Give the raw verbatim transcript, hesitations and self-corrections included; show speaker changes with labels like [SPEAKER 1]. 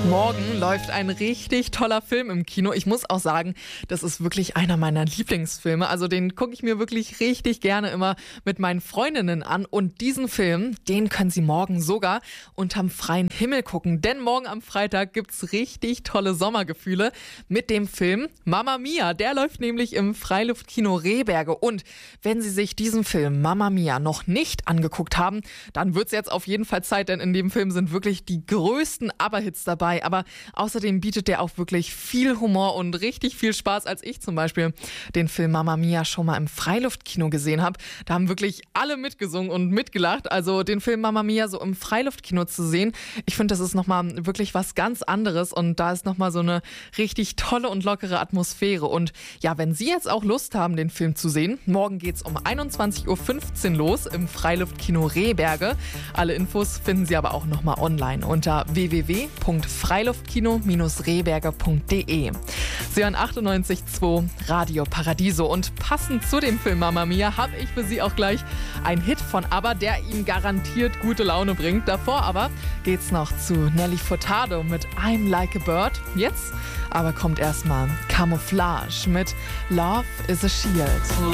[SPEAKER 1] Morgen läuft ein richtig toller Film im Kino. Ich muss auch sagen, das ist wirklich einer meiner Lieblingsfilme. Also den gucke ich mir wirklich richtig gerne immer mit meinen Freundinnen an. Und diesen Film, den können Sie morgen sogar unterm freien Himmel gucken. Denn morgen am Freitag gibt's richtig tolle Sommergefühle mit dem Film Mamma Mia. Der läuft nämlich im Freiluftkino Rehberge. Und wenn Sie sich diesen Film Mamma Mia noch nicht angeguckt haben, dann wird's jetzt auf jeden Fall Zeit, denn in dem Film sind wirklich die größten ABBA-Hits dabei. Aber außerdem bietet der auch wirklich viel Humor und richtig viel Spaß. Als ich zum Beispiel den Film Mamma Mia schon mal im Freiluftkino gesehen habe, da haben wirklich alle mitgesungen und mitgelacht. Also den Film Mamma Mia so im Freiluftkino zu sehen, ich finde, das ist nochmal wirklich was ganz anderes und da ist nochmal so eine richtig tolle und lockere Atmosphäre. Und ja, wenn Sie jetzt auch Lust haben, den Film zu sehen, morgen geht's um einundzwanzig Uhr fünfzehn los im Freiluftkino Rehberge. Alle Infos finden Sie aber auch nochmal online unter w w w punkt freiluftkino rehberge punkt de. Sie hören achtundneunzig Komma zwei Radio Paradiso und passend zu dem Film Mamma Mia habe ich für Sie auch gleich einen Hit von ABBA, der Ihnen garantiert gute Laune bringt. Davor aber geht's noch zu Nelly Furtado mit I'm Like a Bird. Jetzt aber kommt erstmal Camouflage mit Love is a Shield.